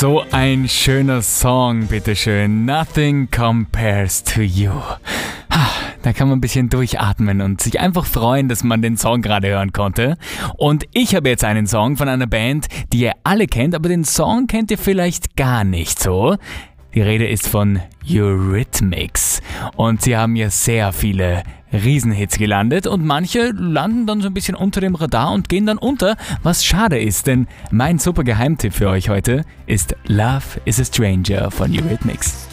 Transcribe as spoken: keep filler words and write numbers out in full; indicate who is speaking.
Speaker 1: So ein schöner Song, bitteschön. Nothing compares to you. Da kann man ein bisschen durchatmen und sich einfach freuen, dass man den Song gerade hören konnte. Und ich habe jetzt einen Song von einer Band, die ihr alle kennt, aber den Song kennt ihr vielleicht gar nicht so. Die Rede ist von Eurythmics. Und sie haben ja sehr viele Riesenhits gelandet und manche landen dann so ein bisschen unter dem Radar und gehen dann unter, was schade ist, denn mein super Geheimtipp für euch heute ist Love is a Stranger von Eurythmics.